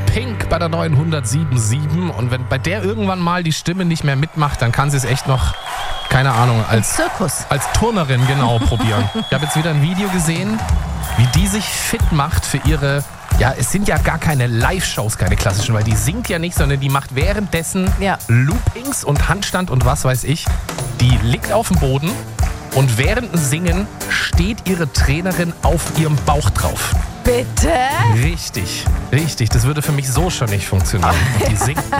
Pink bei der neuen 107.7. Und wenn bei der irgendwann mal die Stimme nicht mehr mitmacht, dann kann sie es echt noch, keine Ahnung, als Turnerin genau probieren. Ich habe jetzt wieder ein Video gesehen, wie die sich fit macht für ihre... Ja, es sind ja gar keine Live-Shows, keine klassischen, weil die singt ja nicht, sondern die macht währenddessen Loopings und Handstand und was weiß ich. Die liegt auf dem Boden und während dem Singen steht ihre Trainerin auf ihrem Bauch drauf. Bitte? Richtig. Das würde für mich so schon nicht funktionieren. Die singt